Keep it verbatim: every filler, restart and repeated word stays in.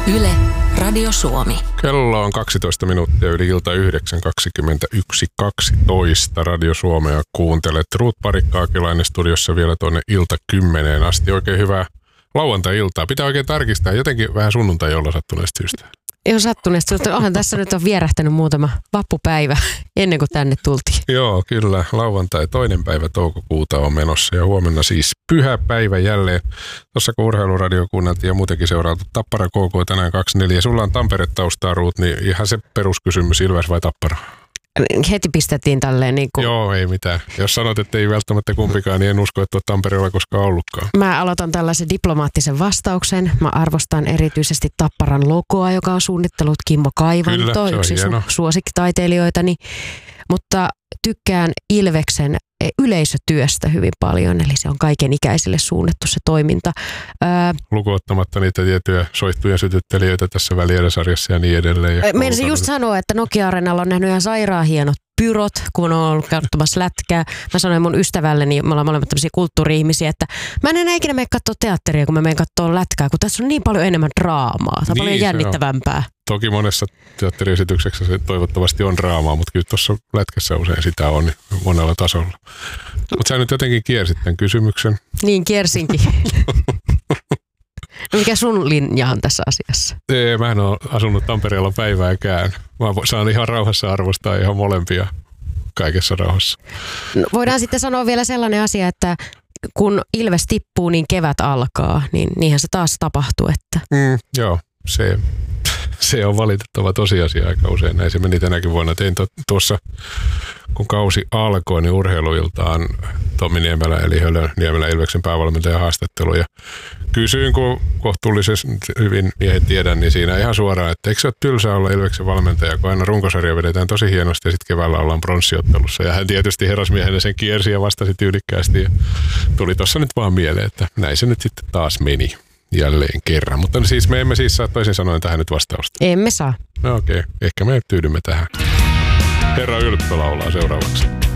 Yle, Radio Suomi. Kello on kaksitoista minuuttia yli ilta yhdeksän, kaksikymmentäyksi kaksitoista. Radio Suomea kuuntelet. Ruut Parikka-Akilainen studiossa vielä tuonne ilta kymmeneen asti. Oikein hyvää lauantai-iltaa. Pitää oikein tarkistaa jotenkin vähän sunnuntai-jolla sattuneesta syystä. Ihan sattuneesta syystä. Onhan tässä nyt on vierähtänyt muutama vappupäivä ennen kuin tänne tultiin. Joo, kyllä. Lauantai toinen päivä toukokuuta on menossa ja huomenna siis pyhä päivä jälleen. Tuossa kun Urheiluradio kuunneltiin ja muutenkin seurailtu Tappara K K tänään kaksikymmentäneljä. Sulla on Tampere-taustaa, Ruut, niin ihan se peruskysymys, Ilves vai Tappara? Heti pistettiin tälleen niin kuin... Joo, ei mitään. Jos sanot, että ei välttämättä kumpikaan, niin en usko, että olet Tampereella koskaan ollutkaan. Mä aloitan tällaisen diplomaattisen vastauksen. Mä arvostan erityisesti Tapparan logoa, joka on suunnittelut Kimmo Kaivanto, Kyllä, yksi su- suosikkitaiteilijoitani. Mutta tykkään Ilveksen yleisötyöstä hyvin paljon, eli se on kaiken ikäisille suunnattu se toiminta. Ää, Lukuottamatta niitä tiettyjä soittujen sytyttelijöitä tässä Välieriä-sarjassa ja niin edelleen. Meinasin just sanoa, että Nokia-areenalla on nähnyt ihan sairaan hienot pyrot, kun on ollut katsomassa lätkää. Mä sanoin mun ystävälleni, me ollaan molemmat tämmöisiä kulttuuri-ihmisiä, että mä en enää ikinä mene katsoa teatteria, kun mä menen katsoa lätkää, kun tässä on niin paljon enemmän draamaa. Tämä on niin, paljon jännittävämpää. On. Toki monessa teatteriesityksessä se toivottavasti on draamaa, mutta kyllä tuossa lätkässä usein sitä on niin monella tasolla. Mutta sä nyt jotenkin kiersit tämän kysymyksen. Niin, kiersinkin. No mikä sun linja on tässä asiassa? Ei, mä en ole asunut Tampereella päivääkään. Mä saan ihan rauhassa arvostaa ihan molempia kaikessa rauhassa. No, voidaan sitten sanoa vielä sellainen asia, että kun Ilves tippuu, niin kevät alkaa. Niin niinhän se taas tapahtuu. Että... Mm, joo, se, se on valitettava tosiasia aika usein. Näin se meni tänäkin vuonna. Tein tuossa, kun kausi alkoi, niin urheiluiltaan Tommi Niemelä eli Hölön Niemelä Ilveksen päävalmentajan haastattelu. Ja kysyin, kun kohtuullisesti hyvin miehet tiedän, niin siinä ihan suoraan, että eikö se ole tylsää olla Ilveksen valmentaja, kun aina runkosarja vedetään tosi hienosti ja sitten keväällä ollaan pronssiottelussa. Ja hän tietysti herrasmiehenä sen kiersi ja vastasi tyylikkäästi. Ja tuli tuossa nyt vaan mieleen, että näin se nyt sitten taas meni jälleen kerran. Mutta siis me emme siis saa toisin sanoen tähän nyt vastausta. Emme saa. No okei, okay. Ehkä me tyydymme tähän. Herra Ylppö laulaa seuraavaksi.